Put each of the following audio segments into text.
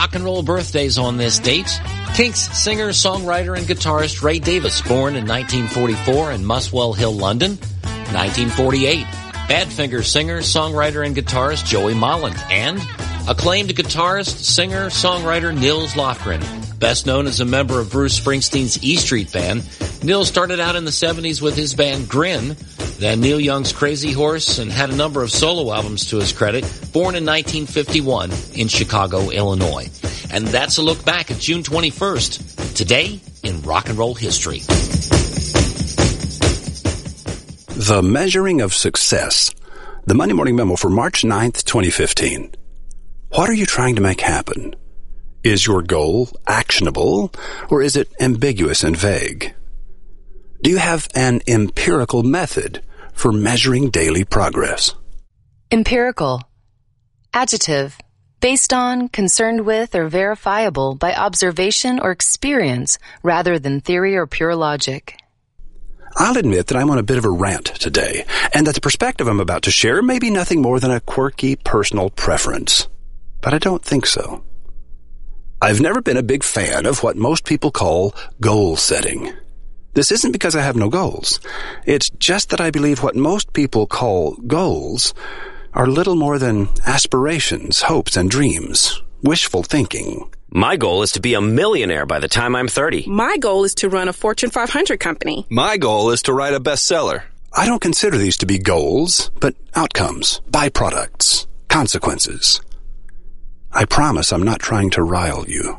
rock and roll birthdays on this date. Kinks singer, songwriter, and guitarist Ray Davies, born in 1944 in Muswell Hill, London. 1948, Badfinger singer, songwriter, and guitarist Joey Molland. And acclaimed guitarist, singer, songwriter Nils Lofgren, best known as a member of Bruce Springsteen's E Street Band. Nils started out in the 70s with his band Grin, then Neil Young's Crazy Horse, and had a number of solo albums to his credit, born in 1951 in Chicago, Illinois. And that's a look back at June 21st, today in rock and roll history. The Measuring of Success. The Monday Morning Memo for March 9th, 2015. What are you trying to make happen? Is your goal actionable, or is it ambiguous and vague? Do you have an empirical method for measuring daily progress? Empirical. Adjective. Based on, concerned with, or verifiable by observation or experience rather than theory or pure logic. I'll admit that I'm on a bit of a rant today, and that the perspective I'm about to share may be nothing more than a quirky personal preference. But I don't think so. I've never been a big fan of what most people call goal setting. This isn't because I have no goals. It's just that I believe what most people call goals are little more than aspirations, hopes, and dreams, wishful thinking. My goal is to be a millionaire by the time I'm 30. My goal is to run a Fortune 500 company. My goal is to write a bestseller. I don't consider these to be goals, but outcomes, byproducts, consequences. I promise I'm not trying to rile you.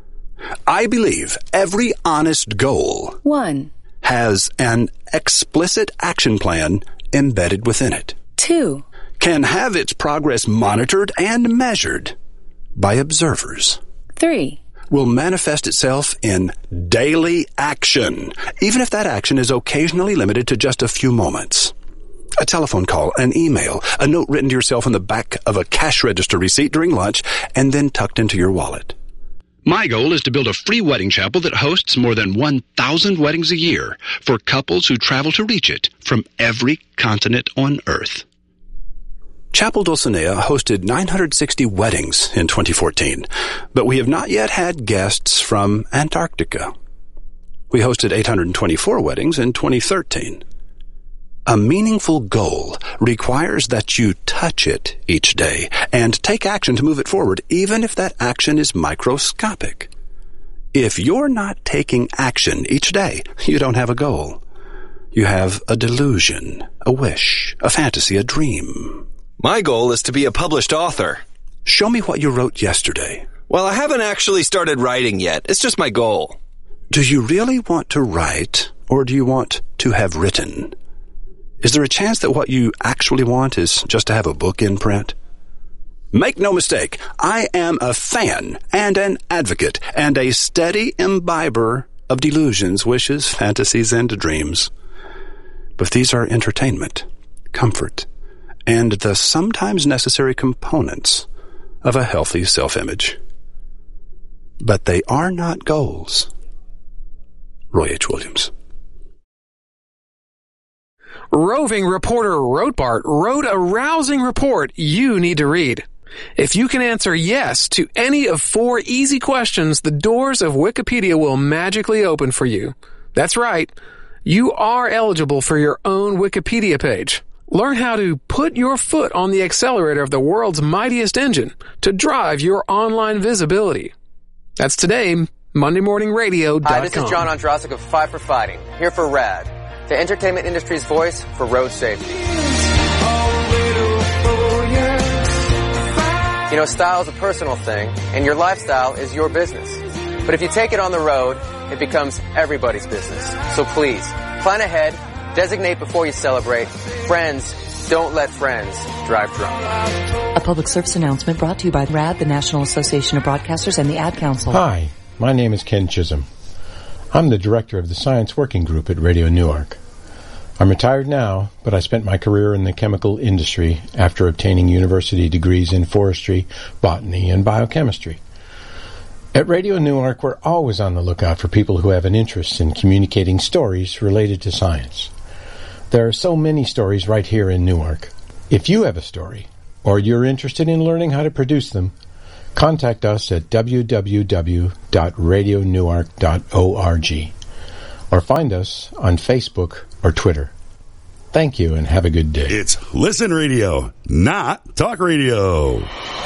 I believe every honest goal 1. has an explicit action plan embedded within it. 2. Can have its progress monitored and measured by observers. 3. Will manifest itself in daily action, even if that action is occasionally limited to just a few moments. A telephone call, an email, a note written to yourself on the back of a cash register receipt during lunch, and then tucked into your wallet. My goal is to build a free wedding chapel that hosts more than 1,000 weddings a year for couples who travel to reach it from every continent on Earth. Chapel Dulcinea hosted 960 weddings in 2014, but we have not yet had guests from Antarctica. We hosted 824 weddings in 2013. A meaningful goal requires that you touch it each day and take action to move it forward, even if that action is microscopic. If you're not taking action each day, you don't have a goal. You have a delusion, a wish, a fantasy, a dream. My goal is to be a published author. Show me what you wrote yesterday. Well, I haven't actually started writing yet. It's just my goal. Do you really want to write, or do you want to have written? Is there a chance that what you actually want is just to have a book in print? Make no mistake, I am a fan and an advocate and a steady imbiber of delusions, wishes, fantasies, and dreams. But these are entertainment, comfort, and the sometimes necessary components of a healthy self-image. But they are not goals. Roy H. Williams. Roving reporter Rothbart wrote a rousing report you need to read. If you can answer yes to any of 4 easy questions, the doors of Wikipedia will magically open for you. That's right. You are eligible for your own Wikipedia page. Learn how to put your foot on the accelerator of the world's mightiest engine to drive your online visibility. That's today, MondayMorningRadio.com. Hi, this is John Ondrasik of Fight for Fighting, here for RAD, the entertainment industry's voice for road safety. You know, style is a personal thing, and your lifestyle is your business. But if you take it on the road, it becomes everybody's business. So please, plan ahead, designate before you celebrate. Friends, don't let friends drive drunk. A public service announcement brought to you by RAD, the National Association of Broadcasters, and the Ad Council. Hi, my name is Ken Chisholm. I'm the director of the Science Working Group at Radio Newark. I'm retired now, but I spent my career in the chemical industry after obtaining university degrees in forestry, botany, and biochemistry. At Radio Newark, we're always on the lookout for people who have an interest in communicating stories related to science. There are so many stories right here in Newark. If you have a story, or you're interested in learning how to produce them, Contact us at www.radionewark.org or find us on Facebook or Twitter. Thank you and have a good day. It's Listen Radio, not Talk Radio.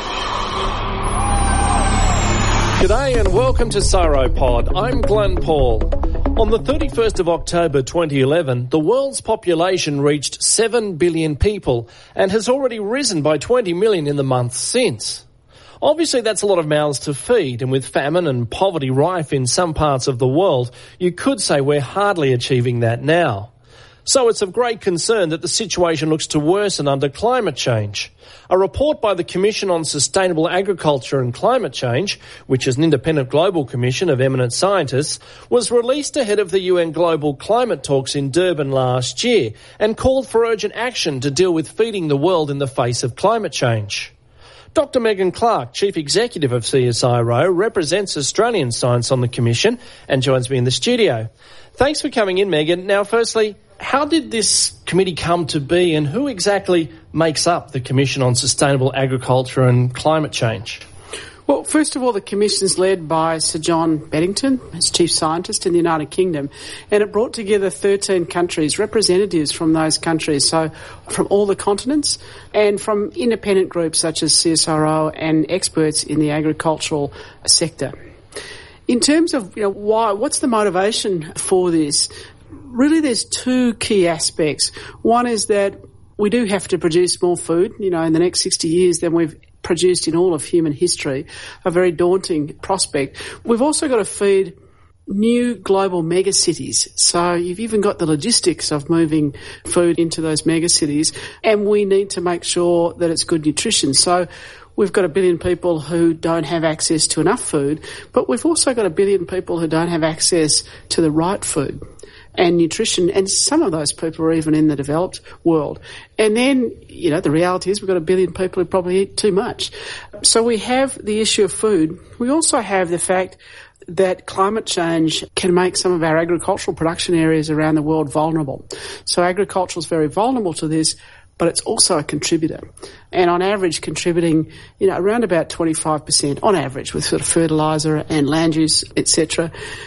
G'day and welcome to Sauropod. I'm Glenn Paul. On the 31st of October 2011, the world's population reached 7 billion people and has already risen by 20 million in the months since. Obviously, that's a lot of mouths to feed, and with famine and poverty rife in some parts of the world, you could say we're hardly achieving that now. So it's of great concern that the situation looks to worsen under climate change. A report by the Commission on Sustainable Agriculture and Climate Change, which is an independent global commission of eminent scientists, was released ahead of the UN Global Climate Talks in Durban last year and called for urgent action to deal with feeding the world in the face of climate change. Dr. Megan Clark, Chief Executive of CSIRO, represents Australian science on the Commission and joins me in the studio. Thanks for coming in, Megan. Now, firstly, how did this committee come to be and who exactly makes up the Commission on Sustainable Agriculture and Climate Change? Well, first of all, the Commission's led by Sir John Beddington, as Chief Scientist in the United Kingdom, and it brought together 13 countries, representatives from those countries, so from all the continents, and from independent groups such as CSIRO and experts in the agricultural sector. In terms of what's the motivation for this, really there's two key aspects. One is that we do have to produce more food, in the next 60 years than we've produced in all of human history, a very daunting prospect. We've also got to feed new global megacities. So you've even got the logistics of moving food into those megacities, and we need to make sure that it's good nutrition. So we've got 1 billion people who don't have access to enough food, but we've also got 1 billion people who don't have access to the right food and nutrition, and some of those people are even in the developed world. And then, the reality is we've got 1 billion people who probably eat too much. So we have the issue of food. We also have the fact that climate change can make some of our agricultural production areas around the world vulnerable. So agriculture is very vulnerable to this, but it's also a contributor. And on average contributing, around about 25% on average with sort of fertiliser and land use, etc.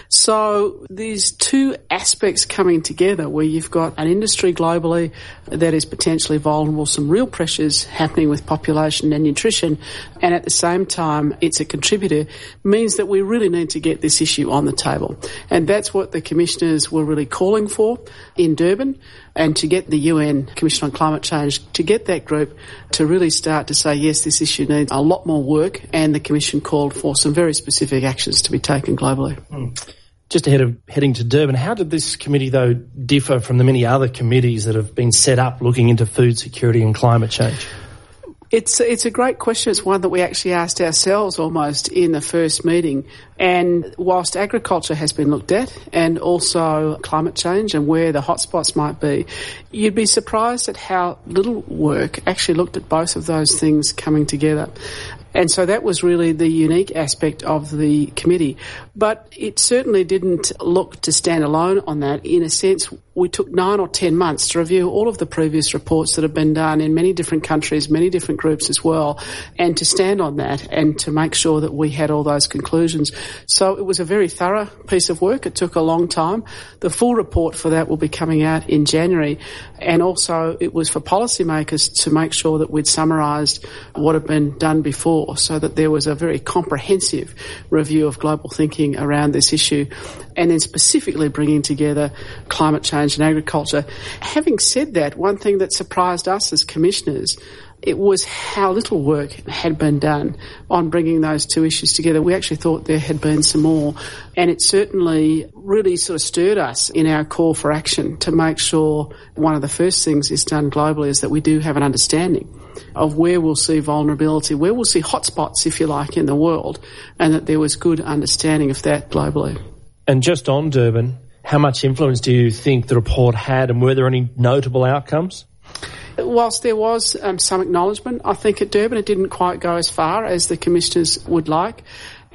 So these two aspects coming together where you've got an industry globally that is potentially vulnerable, some real pressures happening with population and nutrition, and at the same time it's a contributor, means that we really need to get this issue on the table. And that's what the commissioners were really calling for in Durban, and to get the UN Commission on Climate Change, to get that group to really start to say, yes, this issue needs a lot more work, and the Commission called for some very specific actions to be taken globally. Just ahead of heading to Durban, how did this committee, though, differ from the many other committees that have been set up looking into food security and climate change? It's a great question. It's one that we actually asked ourselves almost in the first meeting. And whilst agriculture has been looked at, and also climate change and where the hotspots might be, you'd be surprised at how little work actually looked at both of those things coming together. And so that was really the unique aspect of the committee. But it certainly didn't look to stand alone on that. In a sense, we took 9 or 10 months to review all of the previous reports that have been done in many different countries, many different groups as well, and to stand on that and to make sure that we had all those conclusions. So it was a very thorough piece of work. It took a long time. The full report for that will be coming out in January. And also it was for policymakers to make sure that we'd summarised what had been done before, so that there was a very comprehensive review of global thinking around this issue, and then specifically bringing together climate change and agriculture. Having said that, one thing that surprised us as commissioners, it was how little work had been done on bringing those two issues together. We actually thought there had been some more, and it certainly really sort of stirred us in our call for action to make sure one of the first things is done globally is that we do have an understanding of where we'll see vulnerability, where we'll see hotspots, if you like, in the world, and that there was good understanding of that globally. And just on Durban, how much influence do you think the report had, and were there any notable outcomes? Whilst there was some acknowledgement, I think at Durban it didn't quite go as far as the commissioners would like.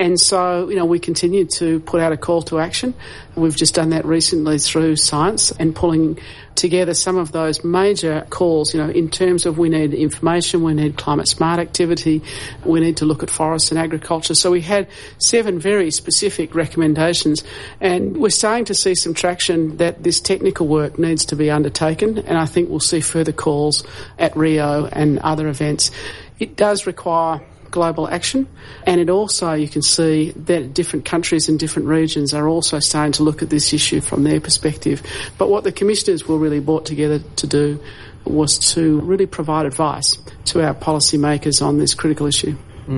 And so, we continue to put out a call to action. We've just done that recently through science and pulling together some of those major calls, in terms of we need information, we need climate smart activity, we need to look at forests and agriculture. So we had 7 very specific recommendations, and we're starting to see some traction that this technical work needs to be undertaken, and I think we'll see further calls at Rio and other events. It does require global action, and it also, you can see that different countries and different regions are also starting to look at this issue from their perspective. But what the commissioners were really brought together to do was to really provide advice to our policymakers on this critical issue.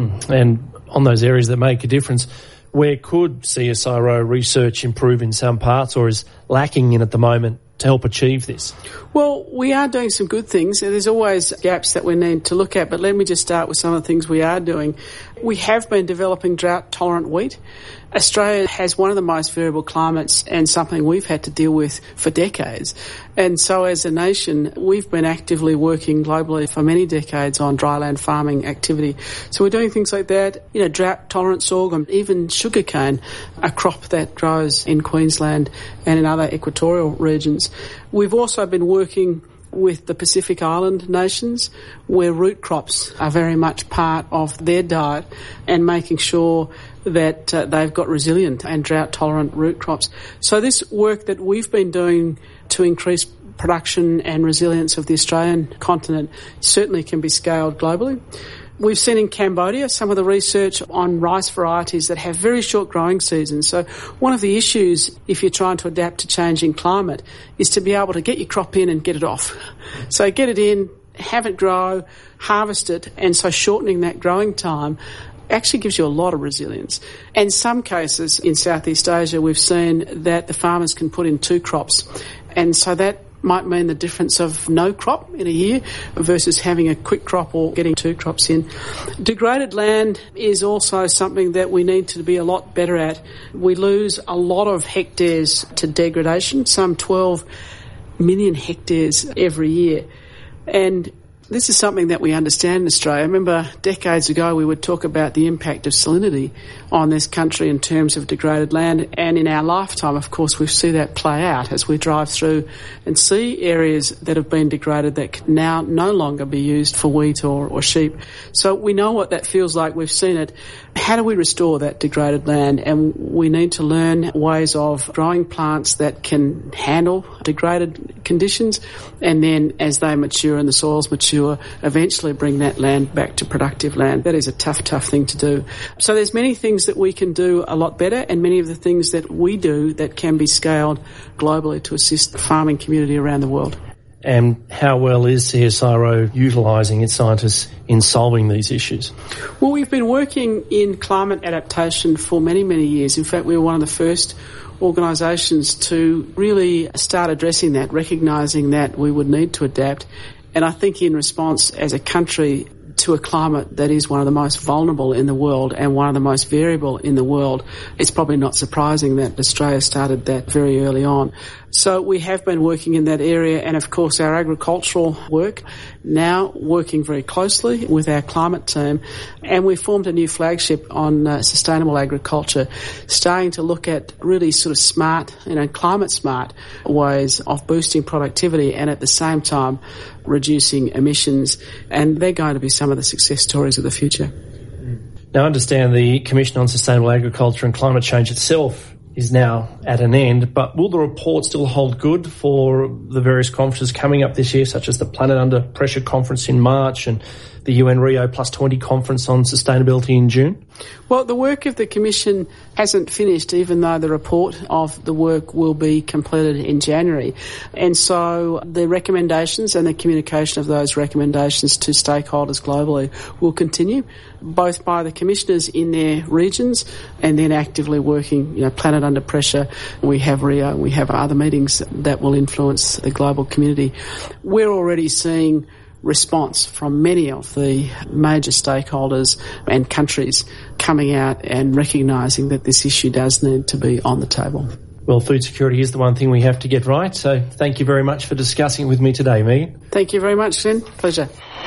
And on those areas that make a difference, where could CSIRO research improve in some parts, or is lacking in at the moment to help achieve this? Well, we are doing some good things. There's always gaps that we need to look at, but let me just start with some of the things we are doing. We have been developing drought-tolerant wheat. Australia has one of the most variable climates and something we've had to deal with for decades. And so as a nation, we've been actively working globally for many decades on dryland farming activity. So we're doing things like that, drought-tolerant sorghum, even sugarcane, a crop that grows in Queensland and in other equatorial regions. We've also been working with the Pacific Island nations, where root crops are very much part of their diet, and making sure that they've got resilient and drought-tolerant root crops. So this work that we've been doing to increase production and resilience of the Australian continent certainly can be scaled globally. We've seen in Cambodia some of the research on rice varieties that have very short growing seasons. So one of the issues, if you're trying to adapt to changing climate, is to be able to get your crop in and get it off. So get it in, have it grow, harvest it, and so shortening that growing time actually gives you a lot of resilience. And in some cases in Southeast Asia, we've seen that the farmers can put in 2 crops. And so that might mean the difference of no crop in a year versus having a quick crop or getting 2 crops in. Degraded land is also something that we need to be a lot better at. We lose a lot of hectares to degradation, some 12 million hectares every year. And this is something that we understand in Australia. I remember decades ago we would talk about the impact of salinity on this country in terms of degraded land, and in our lifetime, of course, we see that play out as we drive through and see areas that have been degraded that can now no longer be used for wheat or sheep. So we know what that feels like. We've seen it. How do we restore that degraded land? And we need to learn ways of growing plants that can handle degraded conditions, and then as they mature and the soils mature, eventually bring that land back to productive land. That is a tough thing to do. So there's many things that we can do a lot better, and many of the things that we do that can be scaled globally to assist the farming community around the world. And how well is CSIRO utilising its scientists in solving these issues? Well, we've been working in climate adaptation for many, many years. In fact, we were one of the first organisations to really start addressing that, recognising that we would need to adapt. And I think in response as a country to a climate that is one of the most vulnerable in the world and one of the most variable in the world, it's probably not surprising that Australia started that very early on. So we have been working in that area, and of course our agricultural work, now working very closely with our climate team, and we formed a new flagship on sustainable agriculture, starting to look at really sort of smart, climate smart ways of boosting productivity and at the same time reducing emissions, and they're going to be some of the success stories of the future. Now, I understand the Commission on Sustainable Agriculture and Climate Change itself is now at an end, but will the report still hold good for the various conferences coming up this year, such as the Planet Under Pressure Conference in March and the UN Rio +20 Conference on Sustainability in June? Well, the work of the Commission hasn't finished, even though the report of the work will be completed in January. And so the recommendations and the communication of those recommendations to stakeholders globally will continue, both by the commissioners in their regions and then actively working, Planet Under Pressure. We have Rio, we have other meetings that will influence the global community. We're already seeing response from many of the major stakeholders and countries coming out and recognising that this issue does need to be on the table. Well, food security is the one thing we have to get right, so thank you very much for discussing it with me today, Megan. Thank you very much, Glenn. Pleasure.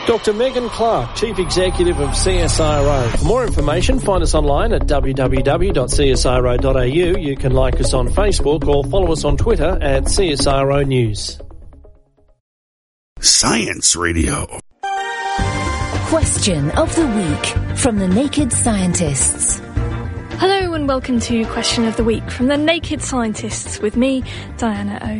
Dr. Megan Clark, Chief Executive of CSIRO. For more information, find us online at www.csiro.au. You can like us on Facebook or follow us on Twitter at CSIRO News. Science Radio. Question of the Week from the Naked Scientists. Hello and welcome to Question of the Week from the Naked Scientists with me, Diana O.